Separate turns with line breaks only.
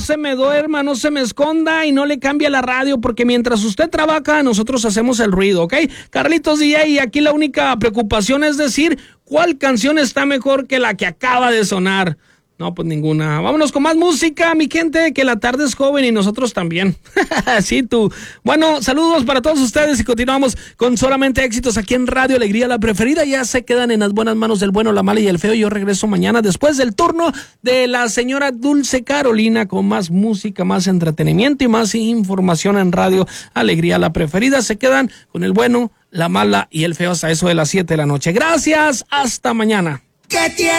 se me duerma, no se me esconda y no le cambie la radio, porque mientras usted trabaja, nosotros hacemos el ruido, ¿ok? Carlitos DJ, y aquí la única preocupación es decir cuál canción está mejor que la que acaba de sonar. No, pues ninguna. Vámonos con más música, mi gente, que la tarde es joven y nosotros también. Sí, tú. Bueno, saludos para todos ustedes y continuamos con solamente éxitos aquí en Radio Alegría, la preferida. Ya se quedan en las buenas manos del bueno, la mala y el feo. Yo regreso mañana después del turno de la señora Dulce Carolina con más música, más entretenimiento y más información en Radio Alegría, la preferida. Se quedan con el bueno, la mala y el feo hasta eso de las 7 de la noche. Gracias, hasta mañana.
¿Qué tiene?